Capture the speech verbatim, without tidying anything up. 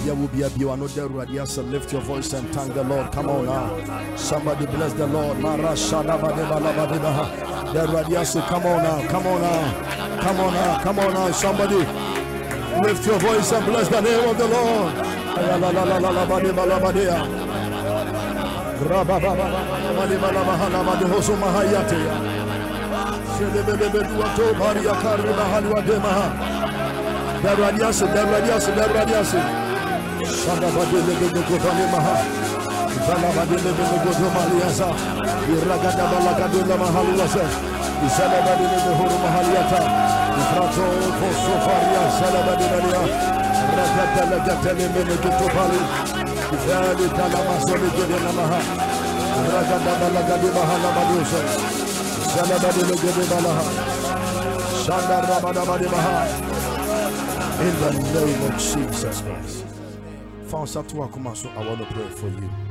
So lift your voice and thank the Lord. Come on now. Somebody bless the Lord. The radiaso, come on now, come on now, come on now, come on now. Somebody lift your voice and bless the name of the Lord. The radiaso, the radiaso, the radiaso. In the name of Jesus Christ. I want to pray for you.